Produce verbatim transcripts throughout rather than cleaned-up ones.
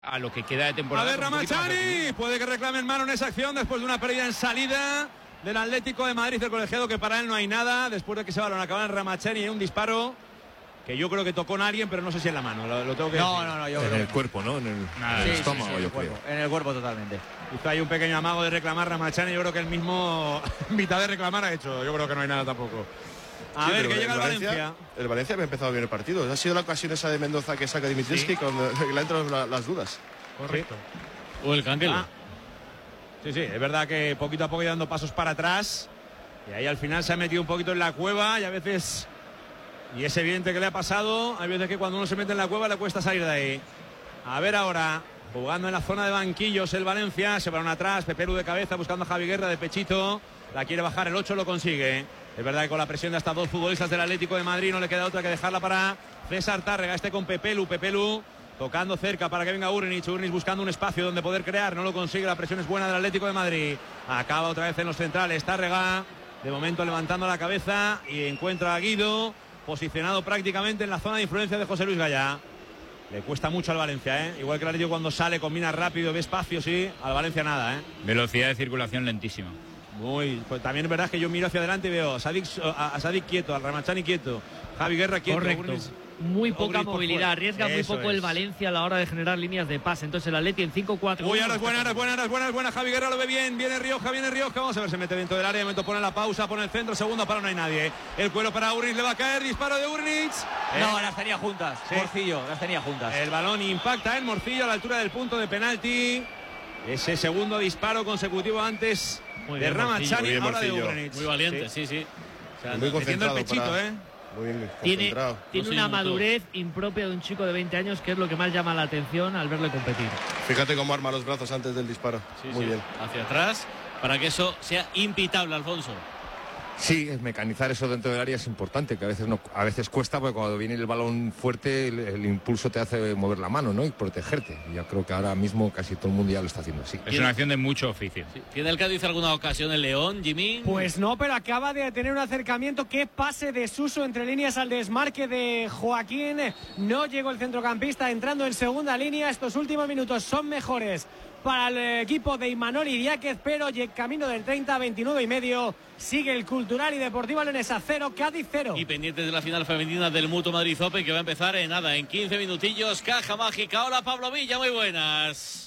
a lo que queda de temporada. A ver, Ramachani, puede que reclamen mano en esa acción después de una pérdida en salida del Atlético de Madrid, el colegiado, que para él no hay nada, después de que se balón acaba en Ramachani, un disparo que yo creo que tocó en alguien, pero no sé si en la mano, lo, lo tengo que no, decir. No, no, yo en creo el cuerpo, ¿no? En el, Nada, en el sí, estómago, sí, sí, yo el creo. cuerpo, en el cuerpo totalmente. Hizo ahí un pequeño amago de reclamar Ramachani, yo creo que el mismo mitad de reclamar ha hecho, yo creo que no hay nada tampoco. A sí, ver, que llega el Valencia, Valencia. El Valencia había empezado bien el partido. Ha sido la ocasión esa de Mendoza que saca Dimitrievski, sí, cuando le han entrado la, las dudas. Correcto. Sí. O el Candelo. Ah. Sí, sí, es verdad que poquito a poco dando pasos para atrás. Y ahí al final se ha metido un poquito en la cueva y a veces, y es evidente que le ha pasado, hay veces que cuando uno se mete en la cueva le cuesta salir de ahí. A ver ahora, jugando en la zona de banquillos el Valencia, se van atrás, Pepelu de cabeza buscando a Javi Guerra de pechito, la quiere bajar, el ocho lo consigue. Es verdad que con la presión de hasta dos futbolistas del Atlético de Madrid no le queda otra que dejarla para César Tárrega, este con Pepelu, Pepelu tocando cerca para que venga Urnich, Urnich buscando un espacio donde poder crear, no lo consigue, la presión es buena del Atlético de Madrid, acaba otra vez en los centrales, Tárrega de momento levantando la cabeza y encuentra a Guido posicionado prácticamente en la zona de influencia de José Luis Gallá. Le cuesta mucho al Valencia, ¿eh? Igual que el Atlético cuando sale combina rápido, ve espacio, sí, al Valencia nada, ¿eh? Velocidad de circulación lentísima. Muy, pues también es verdad que yo miro hacia adelante y veo a Sadik, a, a Sadik quieto, al Ramachani quieto, Javi Guerra quieto. Correcto. Urnich, muy poca Urnich movilidad, arriesga muy poco es. el Valencia a la hora de generar líneas de pase. Entonces el Atleti en cinco cuatro. Uy, ahora es buena, ahora es buena, ahora es buena, es buena. Javi Guerra lo ve bien, viene Rioja, viene Rioja. Vamos a ver, se mete dentro del área, de momento pone la pausa, pone el centro, segundo para, no hay nadie. El cuero para Urnich, le va a caer, disparo de Urnich. No, eh. las tenía juntas, sí. Morcillo, las tenía juntas. El balón impacta en Morcillo a la altura del punto de penalti. Ese segundo disparo consecutivo antes muy de Ramachani, ahora de Morcillo. Urnich. Muy valiente, sí, sí. sí. O sea, muy concentrado el pechito, para... ¿eh? Muy bien tiene concentrado. tiene no una notó. madurez impropia de un chico de veinte años, que es lo que más llama la atención al verle competir. Fíjate cómo arma los brazos antes del disparo. Sí, muy sí. bien. Hacia atrás, para que eso sea impitable, Alfonso. Sí, es mecanizar eso dentro del área es importante, que a veces no, a veces cuesta, porque cuando viene el balón fuerte el, el impulso te hace mover la mano, ¿no? Y protegerte. Y yo creo que ahora mismo casi todo el mundo ya lo está haciendo así. Es una acción de mucho oficio. Sí. ¿Tiene el Cádiz alguna ocasión el León, Jimmy? Pues no, pero acaba de tener un acercamiento. Qué pase de Suso entre líneas al desmarque de Joaquín. No llegó el centrocampista entrando en segunda línea. Estos últimos minutos son mejores para el equipo de Imanol Idiáquez, pero camino del treinta a veintinueve y medio sigue el Cultural y Deportivo Leonesa cero, Cádiz cero. Y pendientes de la final femenina del Mutuo Madrid Open, que va a empezar en nada, en quince minutillos. Caja mágica. Hola, Pablo Villa, muy buenas.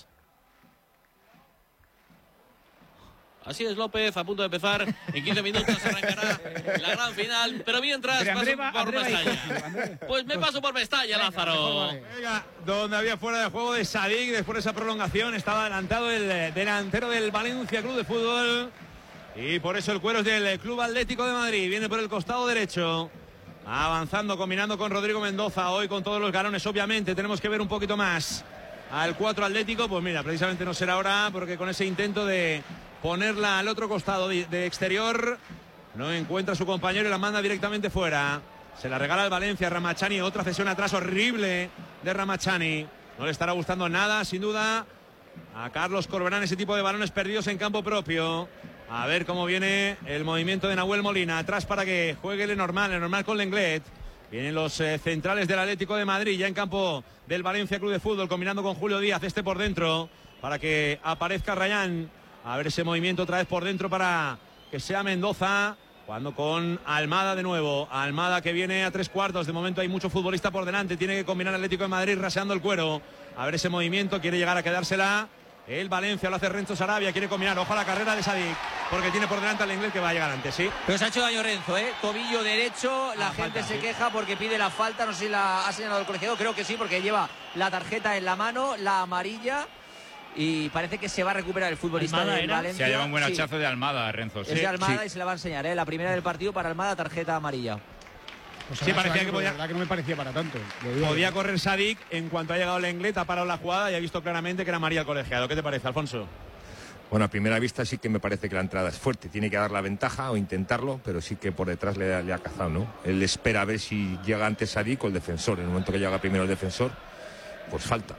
Así es, López, a punto de empezar. En quince minutos arrancará la gran final. Pero mientras Pero paso André, por André Mestalla. Pues me paso por Mestalla, venga, Lázaro. Venga, donde había fuera de juego de Sadik, después de esa prolongación, estaba adelantado el delantero del Valencia Club de Fútbol. Y por eso el cuero es del Club Atlético de Madrid. Viene por el costado derecho. Avanzando, combinando con Rodrigo Mendoza. Hoy con todos los galones, obviamente. Tenemos que ver un poquito más al cuatro Atlético. Pues mira, precisamente no será ahora, porque con ese intento de ponerla al otro costado de, de exterior, no encuentra a su compañero y la manda directamente fuera. Se la regala el Valencia, Ramachani, otra cesión atrás horrible de Ramachani. No le estará gustando nada, sin duda, a Carlos Corberán ese tipo de balones perdidos en campo propio. A ver cómo viene el movimiento de Nahuel Molina, atrás para que juegue Lenormand, Lenormand con Lenglet. Vienen los eh, centrales del Atlético de Madrid, ya en campo del Valencia Club de Fútbol, combinando con Julio Díaz, este por dentro, para que aparezca Rayán. A ver ese movimiento otra vez por dentro para que sea Mendoza. Cuando con Almada de nuevo. Almada que viene a tres cuartos. De momento hay mucho futbolista por delante. Tiene que combinar Atlético de Madrid raseando el cuero. A ver ese movimiento. Quiere llegar a quedársela. El Valencia lo hace Renzo Sarabia. Quiere combinar. Ojo a la carrera de Sadik. Porque tiene por delante al inglés que va a llegar antes, ¿sí? Pero se ha hecho daño Renzo, ¿eh? Tobillo derecho. La ah, gente falta, se sí. queja porque pide la falta. No sé si la ha señalado el colegiado. Creo que sí, porque lleva la tarjeta en la mano. La amarilla. Y parece que se va a recuperar el futbolista Almada del era. Valencia. Se ha llevado un buen Sí. hachazo de Almada, Renzo. Es Sí. de Almada sí. y se la va a enseñar, ¿eh? La primera del partido para Almada, tarjeta amarilla. Pues Sí, parecía que podía- La verdad que no me parecía para tanto. Podía correr Sadik. En cuanto ha llegado Lenglet, ha parado la jugada y ha visto claramente que era María el colegiado. ¿Qué te parece, Alfonso? Bueno, a primera vista sí que me parece que la entrada es fuerte. Tiene que dar la ventaja o intentarlo, pero sí que por detrás le, le ha cazado, ¿no? Él espera a ver si llega antes Sadik o el defensor. En el momento que llega primero el defensor, pues falta.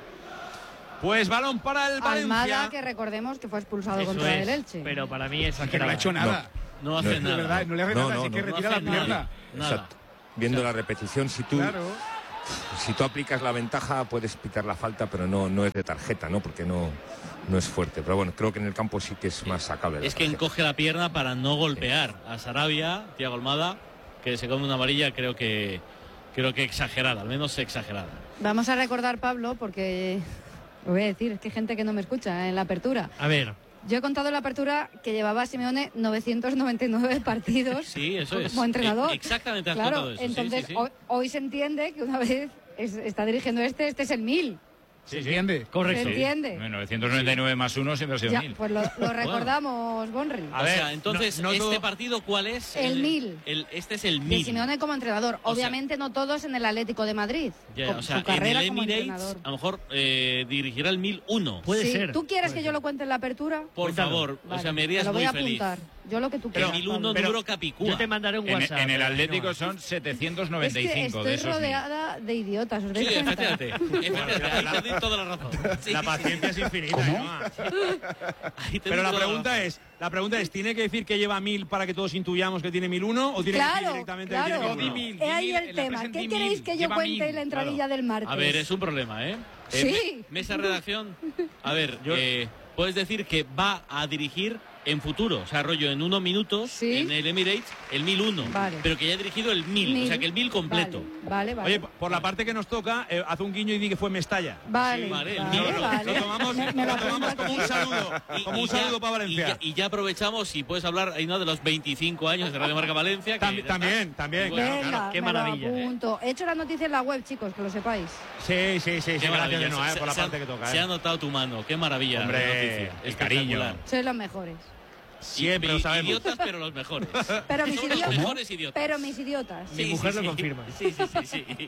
Pues balón para el Valencia. Almada, que recordemos que fue expulsado Eso contra es, el Elche. pero para mí es Que no le ha hecho nada. No, no hace No, nada. De verdad, no le hace No, nada, no, así que no. retira No la hace pierna. nada. Nada. Exacto. Viendo la repetición, si tú Claro. si tú aplicas la ventaja puedes pitar la falta, pero no, no es de tarjeta, ¿no? Porque no, no es fuerte. Pero bueno, creo que en el campo sí que es más sacable. Es que tarjeta. encoge la pierna para no golpear sí. a Sarabia, Thiago Almada, que se come una amarilla, creo que creo que exagerada, al menos exagerada. Vamos a recordar, Pablo, porque lo voy a decir, es que hay gente que no me escucha en la apertura. A ver. Yo he contado en la apertura que llevaba Simeone novecientos noventa y nueve partidos sí, eso es. como entrenador. E exactamente has claro, contado eso. Entonces, sí, sí, sí. Hoy, hoy se entiende que una vez es, está dirigiendo este, este es el mil. ¿Se entiende? Correcto. ¿Se entiende? Sí. novecientos noventa y nueve sí. más uno siempre ha sido ya, mil. Pues lo, lo recordamos, Bonri. A ver, o sea, entonces, no, no ¿este todo... partido cuál es? El, el mil. El, este es el mil. De Simeone como entrenador. O Obviamente sea, no todos en el Atlético de Madrid. Ya, con o sea, su carrera en el como Emirates, entrenador. a lo mejor eh, dirigirá el mil uno. Puede sí. ser. ¿Tú quieres puede que ser. yo lo cuente en la apertura? Por Cuéntalo. favor, Vale, o sea, me harías te lo voy muy a feliz. apuntar. Yo lo que tú Pero quieras. el mil uno Pero duro Capicúa. Yo te mandaré un En, WhatsApp. en el Atlético no. son setecientos noventa y cinco es que estoy de esos mil. rodeada de idiotas, ¿os Sí, dais cuenta? efectivamente. efectivamente. Ahí te doy toda la razón. Sí, La sí, paciencia es infinita. ¿no? Ahí te Pero doy la toda pregunta razón. es, la pregunta es, ¿tiene que decir que lleva mil para que todos intuyamos que tiene mil uno o tiene que decir Claro, directamente claro. que tiene No, mil di uno? mil, He ahí di mil, el en la tema. presen ¿Qué di queréis mil, que yo lleva cuente mil, en la entradilla del martes? A ver, es un problema, ¿eh? Eh, Sí. me- mesa redacción. A ver, eh, puedes decir que va a dirigir en futuro, o sea, rollo en unos minutos Sí. en el Emirates el mil uno, Vale. pero que ya ha dirigido el mil, Mil. o sea, que el mil completo. Vale, vale. vale. Oye, por la parte que nos toca, eh, haz un guiño y di que fue Mestalla. Vale, Sí, vale, vale, el mil. vale. Lo tomamos, Me- me lo lo tomamos apunto como un aquí. saludo, Y- como y un ya- saludo para Y Valencia. ya, y ya aprovechamos y puedes hablar ahí, ¿no?, de los veinticinco años de Radio Marca Valencia. que Tam- ya también, está. también, Y bueno, claro, Venga, claro. qué me lo maravilla, ¿eh? apunto. He hecho la noticia en la web, chicos, que lo sepáis. Sí, sí, sí, sí, Qué gracias maravilla. de no, eh, Se- por la se ha- parte que toca. Se ha eh. notado tu mano, qué maravilla. Hombre, de noticia. el Espectacular. cariño. Sois los mejores. Siempre I- lo sabemos. Idiotas, pero los mejores. Pero mis Son los idiotas. mejores idiotas. Pero mis idiotas. Mi mujer lo confirma. Sí, sí, sí, sí.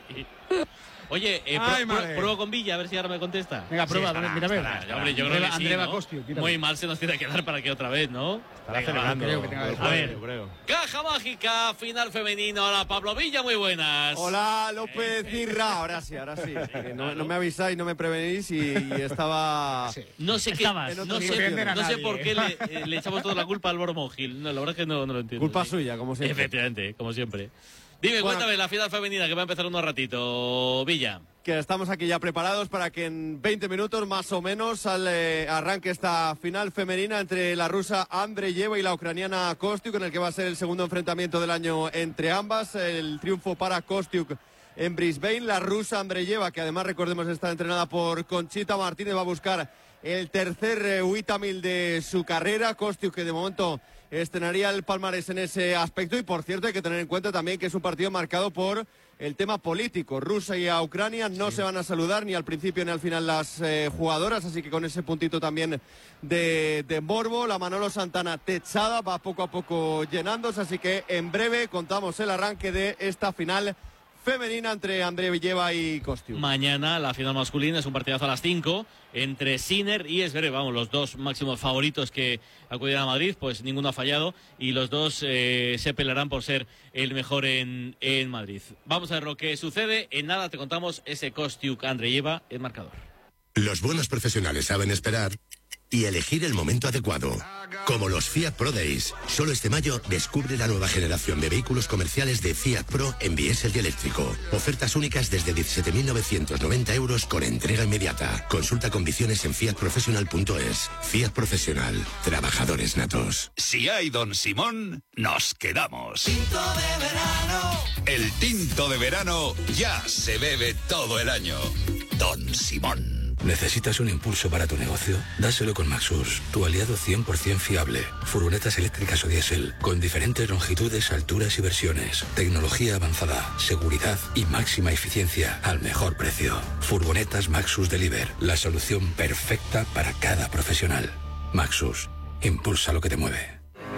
Oye, eh, Ay, pro- madre. pruebo con Villa, a ver si ahora me contesta. Venga, prueba, estará, mira, a ver. estará, Ya, hombre, yo creo Andreva- que sí, Andreva ¿no? Costio, quítalo. Muy mal se nos tiene que dar para que otra vez, ¿no? Estará Venga, celebrando. creo que tenga que el ser. jueves, A ver. yo creo. Caja mágica, final femenino. Hola, Pablo Villa, muy buenas. Hola, López Irra. Ahora sí, ahora sí. Eh, No, no me avisáis, no me prevenís y, y estaba... No sé qué, Estabas. no No sé, defienden a no sé nadie. por qué le, eh, le echamos toda la culpa al Bormo Gil. No, la verdad es que no, no lo entiendo. Culpa Sí. suya, como siempre. Efectivamente, como siempre. Dime, Bueno. cuéntame, la final femenina que va a empezar unos ratito, Villa. Que estamos aquí ya preparados para que en veinte minutos más o menos sale, arranque esta final femenina entre la rusa Andreyeva y la ucraniana Kostiuk, en el que va a ser el segundo enfrentamiento del año entre ambas. El triunfo para Kostiuk en Brisbane. La rusa Andreyeva, que además recordemos está entrenada por Conchita Martínez, va a buscar el tercer eh, Uitamil de su carrera. Kostiuk, que de momento estrenaría el palmarés en ese aspecto. Y por cierto, hay que tener en cuenta también que es un partido marcado por el tema político. Rusia y a Ucrania no se van a saludar ni al principio ni al final las eh, jugadoras, así que con ese puntito también de, de morbo. La Manolo Santana techada va poco a poco llenándose, así que en breve contamos el arranque de esta final femenina entre Andreyeva y Kostiuk. Mañana la final masculina es un partidazo a las cinco entre Sinner y Zverev, vamos, los dos máximos favoritos que acudieron a Madrid, pues ninguno ha fallado y los dos eh, se pelearán por ser el mejor en, en Madrid. Vamos a ver lo que sucede. En nada te contamos ese Kostiuk Andreyeva en marcador. Los buenos profesionales saben esperar y elegir el momento adecuado. Como los Fiat Pro Days. Solo este mayo descubre la nueva generación de vehículos comerciales de Fiat Pro en diésel y eléctrico. Ofertas únicas desde diecisiete mil novecientos noventa euros con entrega inmediata. Consulta condiciones en fiat professional punto es. Fiat Profesional. Trabajadores natos. Si hay Don Simón, nos quedamos. Tinto de verano. El tinto de verano ya se bebe todo el año. Don Simón. ¿Necesitas un impulso para tu negocio? Dáselo con Maxus, tu aliado cien por ciento fiable. Furgonetas eléctricas o diésel, con diferentes longitudes, alturas y versiones. Tecnología avanzada, seguridad y máxima eficiencia al mejor precio. Furgonetas Maxus Deliver, la solución perfecta para cada profesional. Maxus, impulsa lo que te mueve.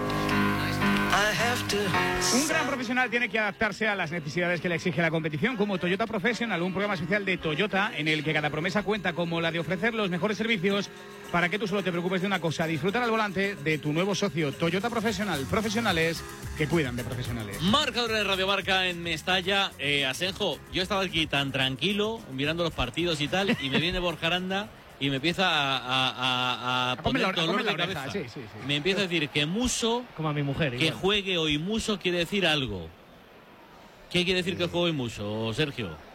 Un gran profesional tiene que adaptarse a las necesidades que le exige la competición, como Toyota Professional, un programa especial de Toyota en el que cada promesa cuenta, como la de ofrecer los mejores servicios para que tú solo te preocupes de una cosa: disfrutar al volante de tu nuevo socio Toyota Professional. Profesionales que cuidan de profesionales. Marcador de Radio Marca en Mestalla. Eh, Asenjo, yo estaba aquí tan tranquilo mirando los partidos y tal, y me viene Borja Aranda y me empieza a, a, a, a poner la- a dolor comer de la oreja, cabeza. sí, sí, sí. Me empieza a decir que Muso, como a mi mujer, que igual. juegue hoy Muso quiere decir algo. ¿Qué quiere decir que juegue hoy Muso, Sergio?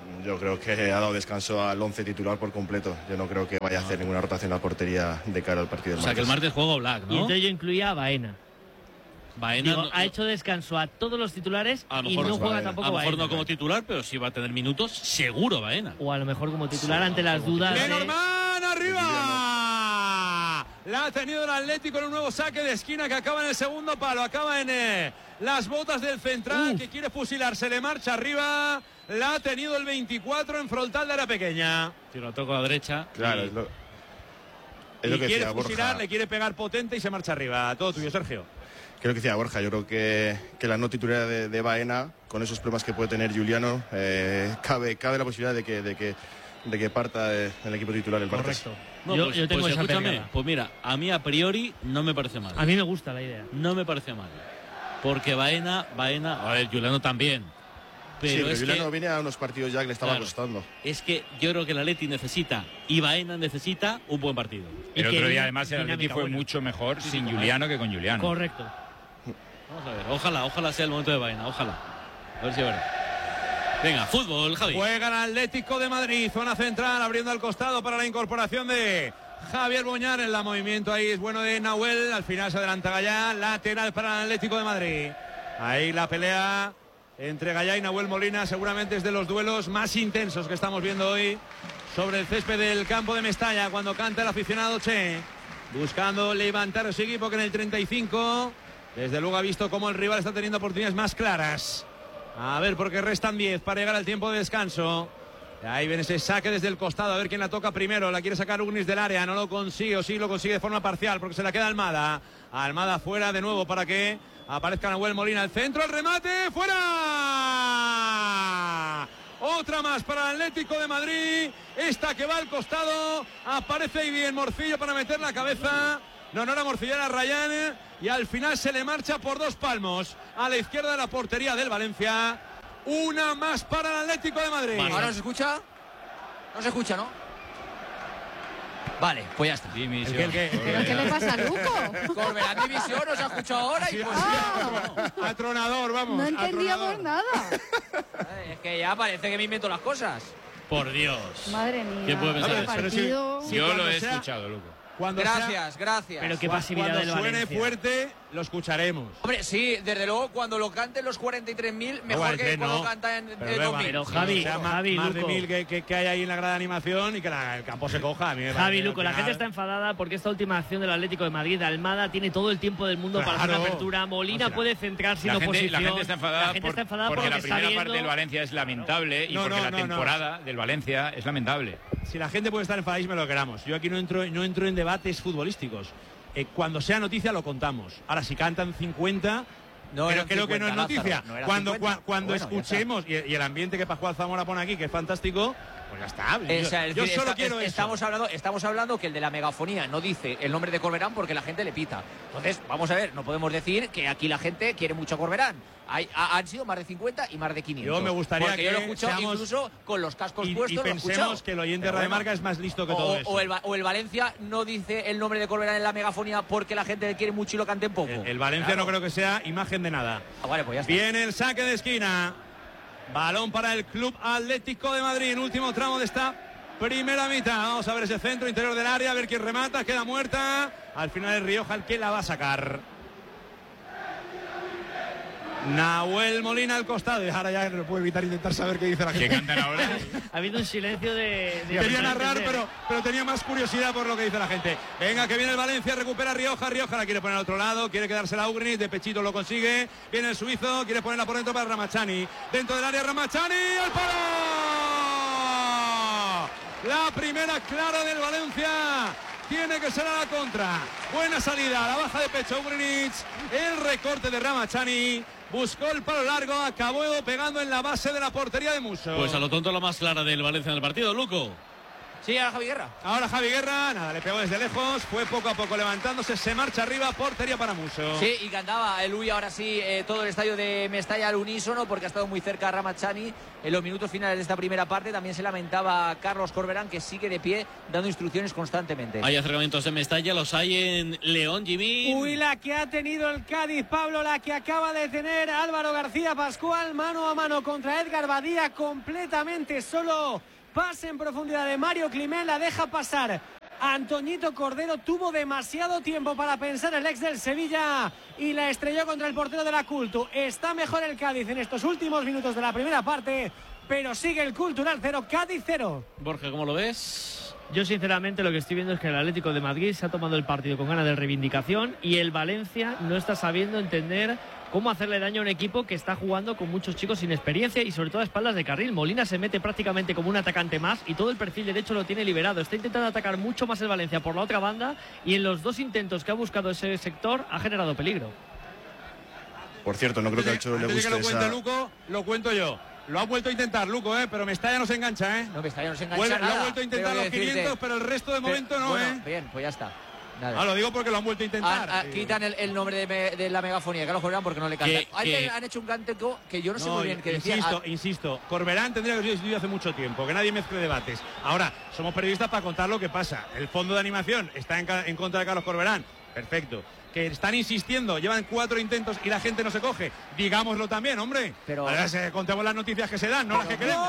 Yo creo que ha dado descanso al once titular por completo. Yo no creo que vaya a hacer ninguna rotación en la portería de cara al partido del martes. O sea, que el martes juega Black, ¿no? Y entonces yo incluía a Baena. Baena Digo, no, ha hecho descanso a todos los titulares a lo y mejor no no juega Baena. tampoco A lo mejor Baena. no como titular, pero sí va a tener minutos, seguro Baena. O a lo mejor como titular sí, ante las dudas de... ¡Lenormand arriba! La ha tenido el Atlético en un nuevo saque de esquina que acaba en el segundo palo. Acaba en eh, las botas del central Uf. que quiere fusilarse. Le marcha arriba. La ha tenido el veinticuatro en frontal de la pequeña. Si lo toco a la derecha. Claro, y, es lo, y es lo que quiere decía fusilar, Borja. le quiere pegar potente y se marcha arriba. Todo tuyo, Sergio. Creo que decía Borja, yo creo que, que la no titularidad de, de Baena, con esos problemas que puede tener Juliano, eh, cabe, cabe la posibilidad de que, de que, de que parta el equipo titular el martes. Correcto. No, yo, pues, yo tengo pues, esa escúchame, pegada. pues mira, a mí a priori no me parece mal. A mí me gusta la idea. No me parece mal. Porque Baena, Baena, a ver, Juliano también. Pero, sí, pero es Juliano que, viene a unos partidos ya que le estaba claro, costando. Es que yo creo que el Atleti necesita y Baena necesita un buen partido. El otro día además el Atleti fue buena. mucho mejor sí, sin sí, Juliano que con Juliano. Correcto. Vamos a ver, ojalá, ojalá sea el momento de Baena, ojalá. A ver si es verdad. Venga, fútbol, Javi. Juega el Atlético de Madrid, zona central, abriendo al costado para la incorporación de Javier Boñar. En el movimiento ahí es bueno de Nahuel. Al final se adelanta Gallá, lateral para el Atlético de Madrid. Ahí la pelea entre Gallá y Nahuel Molina, seguramente es de los duelos más intensos que estamos viendo hoy sobre el césped del campo de Mestalla, cuando canta el aficionado Che, buscando levantar a su equipo, que en el treinta y cinco desde luego ha visto cómo el rival está teniendo oportunidades más claras. A ver, porque restan diez para llegar al tiempo de descanso. Ahí viene ese saque desde el costado, a ver quién la toca primero. La quiere sacar Ugnis del área, no lo consigue, o sí lo consigue de forma parcial, porque se la queda Almada. Almada fuera de nuevo para que aparezca Nahuel Molina. El centro, el remate, fuera. Otra más para el Atlético de Madrid. Esta que va al costado. Aparece ahí bien Morcillo para meter la cabeza. No, no era Morcillo, era Rayán. Y al final se le marcha por dos palmos a la izquierda de la portería del Valencia. Una más para el Atlético de Madrid. ¿Ahora no se escucha? No se escucha, ¿no? Vale, pues ya está. ¿Pero qué le pasa a Luco? Corberán división, ¿no se ha escuchado ahora? Y pues ah, atronador, vamos. No entendíamos nada. Es que ya parece que me invento las cosas. Por Dios. Madre mía. ¿Quién puede pensar eso? Pero si, si Yo lo he sea, escuchado, Luco. Cuando gracias, sea, gracias. Pero qué pasividad cuando del suene Valencia. fuerte, lo escucharemos. Hombre, sí, desde luego, cuando lo canten los cuarenta y tres mil, mejor no, que no. cuando lo cantan en pero dos mil. Pero Javi, o sea, Javi, más Luco. de mil que, que, que hay ahí en la grada de animación y que la, el campo se coja. A mí me Javi, Luco, la gente está enfadada porque esta última acción del Atlético de Madrid, Almada, tiene todo el tiempo del mundo claro. para hacer una apertura. Molina o sea, puede centrarse la en gente, oposición. La gente está enfadada, la gente por, está enfadada porque, porque la está primera viendo... parte del Valencia es lamentable y no, porque no, la no, temporada no. del Valencia es lamentable. Si la gente puede estar enfadadísima, lo queramos. Yo aquí no entro, no entro en debates futbolísticos. Eh, cuando sea noticia lo contamos. Ahora, si cantan cincuenta, no, pero creo que no es noticia. Lázaro, no cuando cincuenta. cua, cuando bueno, escuchemos y, y el ambiente que Pascual Zamora pone aquí, que es fantástico, pues ya está. Eh, yo, o sea, yo decir, solo está, quiero es, eso. Estamos hablando, estamos hablando que el de la megafonía no dice el nombre de Corberán porque la gente le pita. Entonces, vamos a ver, no podemos decir que aquí la gente quiere mucho a Corberán. Hay, ha, han sido más de cincuenta y más de quinientos. Yo me gustaría porque que yo lo he escuchado seamos, incluso con los cascos y, puestos. Y pensemos que el oyente de Radio Marca es más listo que o, todo eso. O el, o el Valencia no dice el nombre de Corberán en la megafonía porque la gente le quiere mucho y lo cante poco. El, el Valencia claro. no creo que sea imagen de nada. Ah, vale, pues ya está. Viene el saque de esquina. Balón para el Club Atlético de Madrid en último tramo de esta primera mitad. Vamos a ver ese centro interior del área, a ver quién remata, queda muerta. Al final es Rioja el que la va a sacar. Nahuel Molina al costado. Y ahora ya no puedo evitar intentar saber qué dice la gente. ¿Qué cantan ahora? Ha habido un silencio de... de Quería narrar, pero, pero tenía más curiosidad por lo que dice la gente. Venga, que viene el Valencia, recupera Rioja. Rioja la quiere poner al otro lado, quiere quedársela a Ugnis, de pechito lo consigue. Viene el suizo, quiere ponerla por dentro para Ramachani. Dentro del área Ramachani, ¡al palo! La primera clara del Valencia. Tiene que ser a la contra. Buena salida, la baja de pecho Ugnis. El recorte de Ramachani. Buscó el palo largo, acabó pegando en la base de la portería de Musso. Pues a lo tonto la más clara del Valencia en el partido, Luco. Sí, ahora Javi Guerra. Ahora Javi Guerra, nada, le pegó desde lejos, fue poco a poco levantándose, se marcha arriba, portería para Muso. Sí, y cantaba el Uy ahora sí eh, todo el estadio de Mestalla al unísono, porque ha estado muy cerca Ramachani en los minutos finales de esta primera parte. También se lamentaba Carlos Corberán, que sigue de pie dando instrucciones constantemente. Hay acercamientos en Mestalla, los hay en León, Jimmy. Uy, la que ha tenido el Cádiz, Pablo, la que acaba de tener Álvaro García Pascual, mano a mano contra Edgar Badía, completamente solo. Pase en profundidad de Mario Climent, la deja pasar. Antoñito Cordero tuvo demasiado tiempo para pensar, el ex del Sevilla, y la estrelló contra el portero de la Cultu. Está mejor el Cádiz en estos últimos minutos de la primera parte, pero sigue el Cultural cero, Cádiz cero. Borja, ¿cómo lo ves? Yo sinceramente lo que estoy viendo es que el Atlético de Madrid se ha tomado el partido con ganas de reivindicación y el Valencia no está sabiendo entender cómo hacerle daño a un equipo que está jugando con muchos chicos sin experiencia y sobre todo a espaldas de carril. Molina se mete prácticamente como un atacante más y todo el perfil derecho lo tiene liberado. Está intentando atacar mucho más el Valencia por la otra banda y en los dos intentos que ha buscado ese sector ha generado peligro. Por cierto, no creo que al Cholo le guste que lo cuente esa... Luco, lo cuento yo. Lo ha vuelto a intentar Luco, ¿eh? Pero Mestalla no se engancha, ¿eh? No, Mestalla no se engancha Vuelve, nada. Lo ha vuelto a intentar los decirte, quinientos, pero el resto de momento pero, no, bueno, ¿eh? Bien, pues ya está. Ah, lo digo porque lo han vuelto a intentar. Ah, ah, quitan el, el nombre de, me, de la megafonía, Carlos Corberán, porque no le cantan. Han, que... han hecho un cántico que yo no, no sé muy bien qué decía. decía. Insisto, ah, insisto, Corberán tendría que haber sido hace mucho tiempo, que nadie mezcle debates. Ahora, somos periodistas para contar lo que pasa. El fondo de animación está en, en contra de Carlos Corberán. Perfecto. Que están insistiendo, llevan cuatro intentos y la gente no se coge. Digámoslo también, hombre. Pero ahora se, contemos las noticias que se dan, no las que queremos.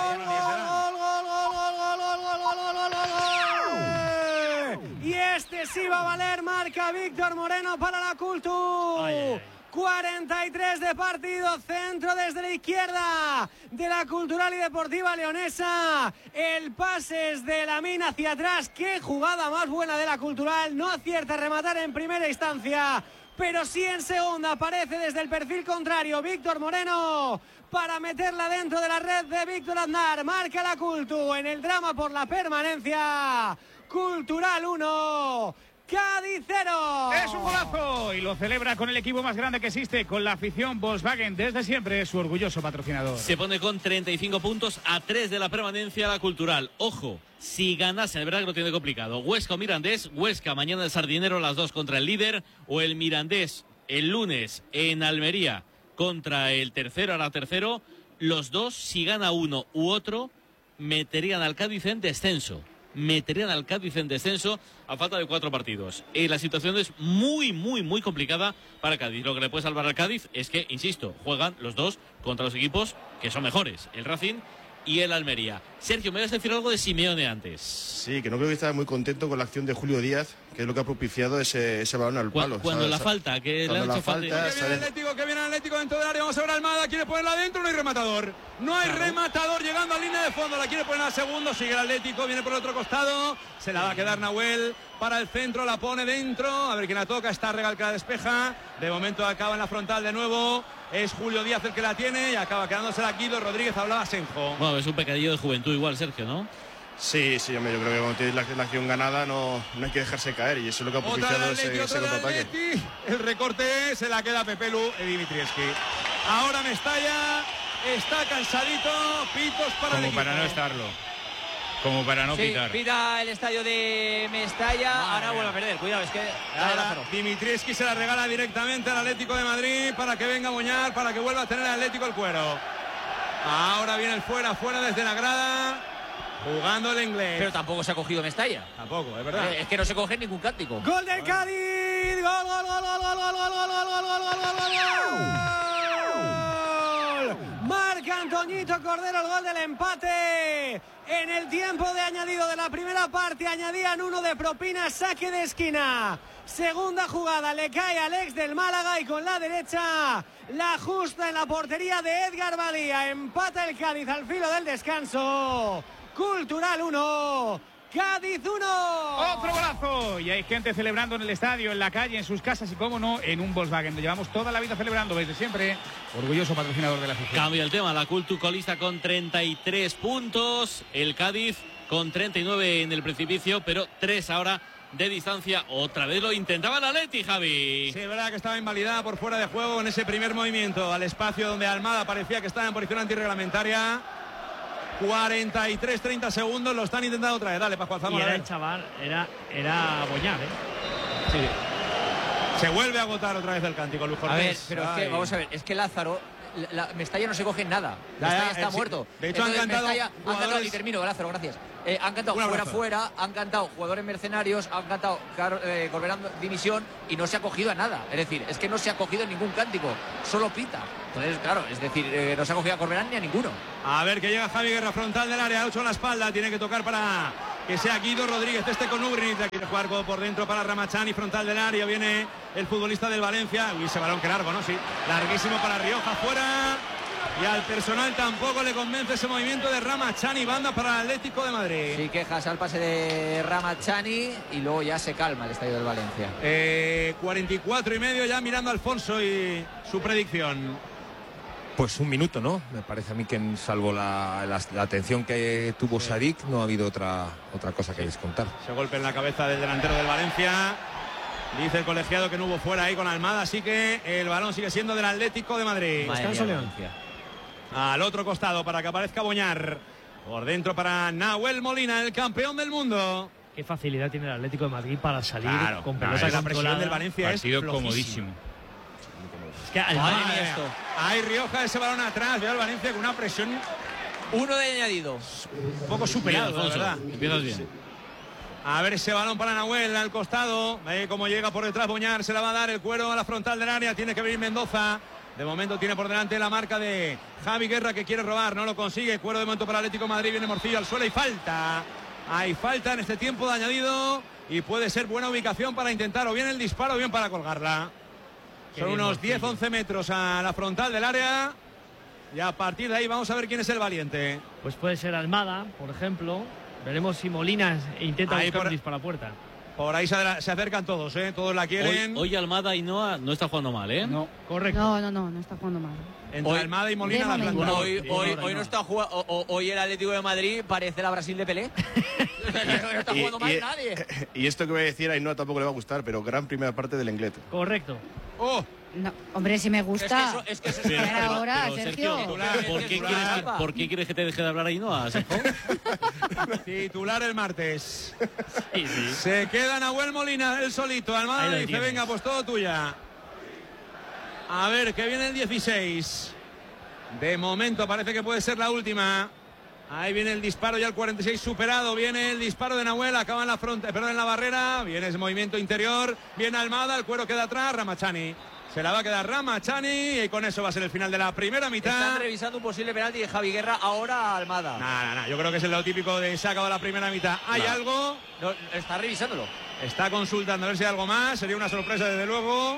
Y este sí va a valer, marca Víctor Moreno para la Cultu. Ay, ay. cuarenta y tres de partido, centro desde la izquierda de la Cultural y Deportiva Leonesa. El pase es de Lamine hacia atrás. Qué jugada más buena de la Cultural. No acierta a rematar en primera instancia, pero sí en segunda. Aparece desde el perfil contrario Víctor Moreno para meterla dentro de la red de Víctor Aznar. Marca la Cultu en el drama por la permanencia. Cultural uno, Cádiz cero. Es un golazo y lo celebra con el equipo más grande que existe, con la afición Volkswagen, desde siempre su orgulloso patrocinador. Se pone con treinta y cinco puntos a tres de la permanencia la Cultural. Ojo, si ganase, de verdad que lo tiene complicado. Huesca o Mirandés, Huesca mañana el Sardinero, las dos contra el líder, o el Mirandés el lunes en Almería contra el tercero, ahora tercero. Los dos, si gana uno u otro, meterían al Cádiz en descenso. meterían al Cádiz en descenso a falta de cuatro partidos. Y la situación es muy, muy, muy complicada para Cádiz. Lo que le puede salvar al Cádiz es que, insisto, juegan los dos contra los equipos que son mejores, el Racing y el Almería. Sergio, ¿me vas a decir algo de Simeone antes? Sí, que no creo que estaba muy contento con la acción de Julio Díaz, que es lo que ha propiciado ese, ese balón al palo. Cuando ¿sabes? la falta, que cuando le ha la hecho falta, falta. Que viene el Atlético, que viene el Atlético dentro del área. Vamos a ver a Almada, quiere ponerla adentro, no hay rematador. No hay claro. rematador llegando a línea de fondo, la quiere poner al segundo, sigue el Atlético, viene por el otro costado, se la va a quedar Nahuel para el centro, la pone dentro, a ver quién la toca, está Regal que la despeja, de momento acaba en la frontal de nuevo, es Julio Díaz el que la tiene y acaba quedándosela Guido Rodríguez, hablaba Senjo. Bueno, es un pecadillo de juventud igual, Sergio, ¿no? Sí, sí, hombre, yo creo que cuando tienes la, la acción ganada no, no hay que dejarse caer y eso es lo que ha propiciado ese, ese contraataque. El recorte se la queda Pepelu y Dimitrievski. Ahora Mestalla está cansadito, pitos para Como el para no estarlo. Como para no sí, pitar. Pita el estadio de Mestalla. Madre ahora vuelve a perder, cuidado, es que ahora Dimitrievski se la regala directamente al Atlético de Madrid para que venga a Moñar, para que vuelva a tener el Atlético el cuero. Ahora viene el fuera, fuera desde la grada. Jugando el inglés. Pero tampoco se ha cogido Mestalla. Tampoco, es verdad. Eh, es que no se coge ningún cántico. Gol del Cádiz. Gol, gol, gol, gol, gol, gol, gol, gol, gol, gol, gol, gol, gol. Marca Antoñito Cordero el gol del empate. En el tiempo de añadido de la primera parte añadían uno de propina, saque de esquina. Segunda jugada, le cae al ex del Málaga y con la derecha la justa en la portería de Edgar Badía. Empata el Cádiz al filo del descanso. Cultural uno, Cádiz uno. Otro golazo. Y hay gente celebrando en el estadio, en la calle, en sus casas y, cómo no, en un Volkswagen. Lo llevamos toda la vida celebrando desde siempre. Orgulloso patrocinador de la afición. Cambia el tema. La Cultu colista con treinta y tres puntos. El Cádiz con treinta y nueve en el precipicio, pero tres ahora de distancia. Otra vez lo intentaba el Atleti, Javi. Sí, es verdad que estaba invalidada por fuera de juego en ese primer movimiento al espacio donde Almada parecía que estaba en posición antirreglamentaria. cuarenta y tres treinta segundos, lo están intentando otra vez. Dale, Pascual Zamora. Y era el chaval, era, era Boñar, ¿eh? Sí. Se vuelve a agotar otra vez el cántico, Luis Cortés. A ver, pero es que, vamos a ver, es que Lázaro, la, la, Mestalla no se coge en nada. Ya, Mestalla ya, está eh, muerto. Sí. De hecho, Entonces, han cantado Mestalla, han jugadores... cantado, y termino, Lázaro, gracias. Eh, han cantado fuera, fuera, han cantado jugadores mercenarios, han cantado Car eh, Corberán dimisión y no se ha cogido a nada. Es decir, es que no se ha cogido en ningún cántico, solo pita. Entonces, claro, es decir, eh, no se ha cogido a Corberán ni a ninguno. A ver que llega Javi Guerra, frontal del área, ocho en la espalda, tiene que tocar para que sea Guido Rodríguez, este con Ugrin, quiere jugar por dentro para Ramachani, frontal del área, viene el futbolista del Valencia, uy, ese balón que largo, ¿no? Sí, larguísimo para Rioja, fuera, y al personal tampoco le convence ese movimiento de Ramachani, banda para el Atlético de Madrid. Sí, quejas al pase de Ramachani y luego ya se calma el estadio del Valencia. Eh, cuarenta y cuatro y medio ya mirando a Alfonso y su predicción. Pues un minuto, ¿no? Me parece a mí que salvo la, la, la atención que tuvo Sadik, no ha habido otra, otra cosa que descontar. Ese golpe en la cabeza del delantero del Valencia. Dice el colegiado que no hubo fuera ahí con Almada, así que el balón sigue siendo del Atlético de Madrid. Descanso León. Al otro costado para que aparezca Boñar. Por dentro para Nahuel Molina, el campeón del mundo. Qué facilidad tiene el Atlético de Madrid para salir claro, con claro, pelota la presión del Valencia es comodísimo. Es que Almada, esto. Hay Rioja, ese balón atrás, veo al Valencia con una presión. Uno de añadido. Un poco superado, bien, Alfonso, la verdad. Empiezas bien. A ver ese balón para Nahuel al costado. Ve cómo llega por detrás Boñar, se la va a dar el cuero a la frontal del área. Tiene que venir Mendoza. De momento tiene por delante la marca de Javi Guerra que quiere robar, no lo consigue. Cuero de momento para el Atlético de Madrid, viene Morcillo al suelo y falta. Hay falta en este tiempo de añadido y puede ser buena ubicación para intentar o bien el disparo o bien para colgarla. Qué Son unos diez once metros a la frontal del área y a partir de ahí vamos a ver quién es el valiente. Pues puede ser Almada, por ejemplo. Veremos si Molina intenta ahí buscar por... un disparo a la puerta. Por ahí se, se acercan todos, ¿eh? Todos la quieren. Hoy, hoy Almada y Noa no está jugando mal, ¿eh? No, correcto. No, no, no, no está jugando mal. Entre hoy, Almada y Molina la bueno, planta. hoy, hoy, hoy no está jugando. Hoy el Atlético de Madrid parece la Brasil de Pelé. No está jugando y, mal y, nadie. Y esto que voy a decir a Ainhoa tampoco le va a gustar, pero gran primera parte del Inglés. Correcto. ¡Oh! No, hombre, si me gusta. Es que eso, es que eso es Pero ahora, pero, Sergio. Titular, ¿por, qué quieres, ¿Por qué quieres que te deje de hablar ahí, Noa, Sergio? Titular el martes. Sí, sí. Se queda Nahuel Molina, él solito. Almada dice, tienes. Venga, pues todo tuya. A ver, que viene el dieciséis. De momento parece que puede ser la última. Ahí viene el disparo ya el cuarenta y seis superado. Viene el disparo de Nahuel, acaba en la fronte, perdón, en la barrera. Viene ese movimiento interior. Viene Almada, el cuero queda atrás. Ramachani. Se la va a quedar Ramachani y con eso va a ser el final de la primera mitad. Están revisando un posible penalti de Javi Guerra ahora a Almada. No, no, no. Yo creo que es lo típico de se ha acabado la primera mitad. ¿Hay no. algo? No, está revisándolo. Está consultando a ver si hay algo más. Sería una sorpresa desde luego.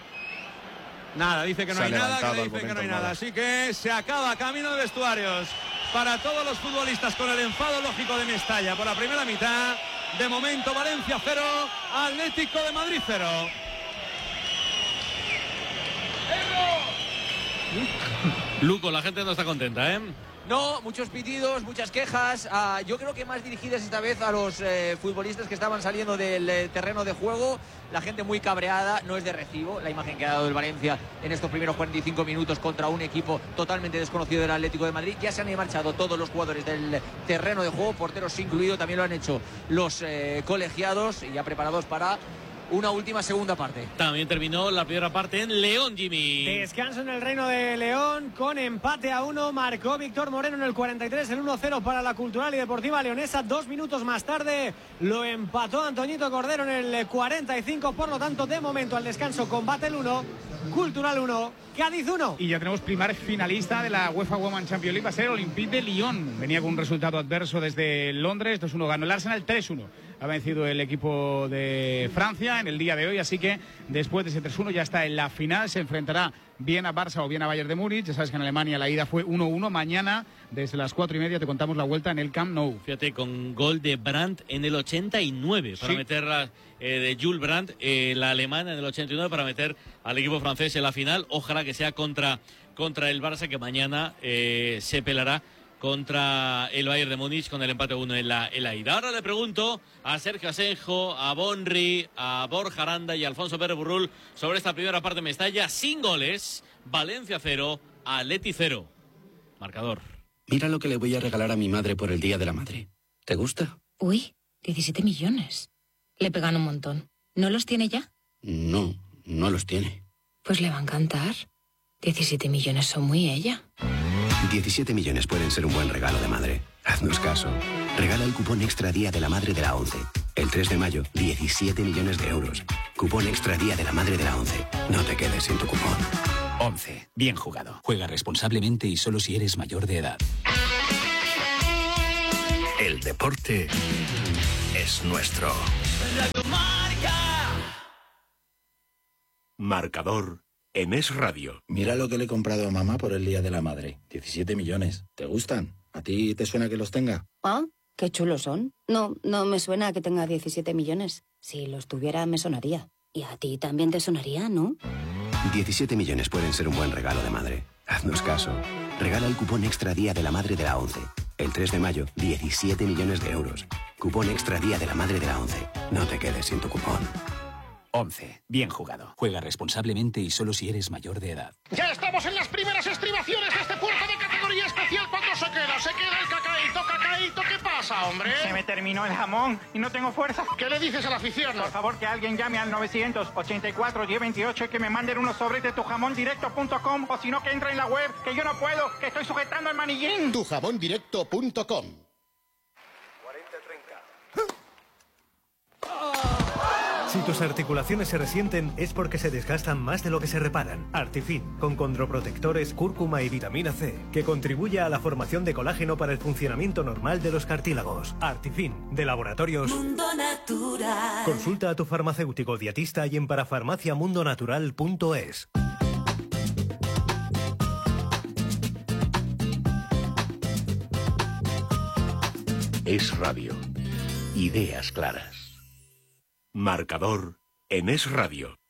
Nada, dice que no se hay nada, que le dicen que no hay nada. Así que se acaba camino de vestuarios para todos los futbolistas con el enfado lógico de Mestalla por la primera mitad. De momento Valencia cero, Atlético de Madrid cero. Luco, la gente no está contenta, ¿eh? No, muchos pitidos, muchas quejas. Uh, yo creo que más dirigidas esta vez a los eh, futbolistas que estaban saliendo del eh, terreno de juego. La gente muy cabreada, no es de recibo la imagen que ha dado el Valencia en estos primeros cuarenta y cinco minutos contra un equipo totalmente desconocido del Atlético de Madrid. Ya se han marchado todos los jugadores del terreno de juego, porteros incluido, también lo han hecho los eh, colegiados y ya preparados para una última segunda parte. También terminó la primera parte en León, Jimmy. Descanso en el Reino de León con empate a uno. Marcó Víctor Moreno en el cuarenta y tres, el uno cero para la Cultural y Deportiva Leonesa. Dos minutos más tarde lo empató Antoñito Cordero en el cuarenta y cinco. Por lo tanto, de momento al descanso, combate el uno, Cultural uno, Cádiz uno. Y ya tenemos primer finalista de la UEFA Women's Champions League. Va a ser Olympique de Lyon. Venía con un resultado adverso desde Londres. dos uno ganó el Arsenal, tres uno. Ha vencido el equipo de Francia en el día de hoy, así que después de ese tres uno ya está en la final. Se enfrentará bien a Barça o bien a Bayern de Múnich. Ya sabes que en Alemania la ida fue uno uno. Mañana, desde las cuatro y media, te contamos la vuelta en el Camp Nou. Fíjate, con gol de Brandt en el ochenta y nueve para sí. meter a, eh, de Jules Brandt, eh, la alemana en el ochenta y nueve para meter al equipo francés en la final. Ojalá que sea contra, contra el Barça, que mañana eh, se pelará contra el Bayern de Múnich con el empate uno en la, en la ida. Ahora le pregunto a Sergio Asenjo, a Bonri, a Borja Aranda y a Alfonso Pérez Burrul sobre esta primera parte de Mestalla sin goles. Valencia cero, Atleti cero. Marcador. Mira lo que le voy a regalar a mi madre por el Día de la Madre. ¿Te gusta? Uy, diecisiete millones. Le pegan un montón. ¿No los tiene ya? No, no los tiene. Pues le va a encantar. diecisiete millones son muy ella. diecisiete millones pueden ser un buen regalo de madre. Haznos caso. Regala el cupón Extra Día de la Madre de la ONCE. El tres de mayo, diecisiete millones de euros. Cupón Extra Día de la Madre de la ONCE. No te quedes sin tu cupón. ONCE. Bien jugado. Juega responsablemente y solo si eres mayor de edad. El deporte es nuestro. Marcador en Es Radio. Mira lo que le he comprado a mamá por el Día de la Madre. diecisiete millones. ¿Te gustan? ¿A ti te suena que los tenga? Ah, qué chulos son. No, no me suena que tenga diecisiete millones. Si los tuviera me sonaría. Y a ti también te sonaría, ¿no? diecisiete millones pueden ser un buen regalo de madre. Haznos caso. Regala el cupón Extra Día de la Madre de la ONCE. El tres de mayo, diecisiete millones de euros. Cupón Extra Día de la Madre de la ONCE. No te quedes sin tu cupón. ONCE. Bien jugado. Juega responsablemente y solo si eres mayor de edad. Ya estamos en las primeras estribaciones de este puerto de categoría especial. ¿Cuánto se queda? ¿Se queda el cacaíto, cacaíto? ¿Qué pasa, hombre? Se me terminó el jamón y no tengo fuerza. ¿Qué le dices a la afición? Por favor, que alguien llame al nueve ochenta y cuatro, diez veintiocho y que me manden unos sobres de tujamondirecto punto com o si no, que entre en la web, que yo no puedo, que estoy sujetando el manillín. tujamondirecto punto com. Si tus articulaciones se resienten es porque se desgastan más de lo que se reparan. Artifin, con condroprotectores, cúrcuma y vitamina C, que contribuye a la formación de colágeno para el funcionamiento normal de los cartílagos. Artifin, de Laboratorios Mundo Natural. Consulta a tu farmacéutico dietista y en parafarmaciamundonatural punto es. Es Radio. Ideas claras. Marcador en Es Radio.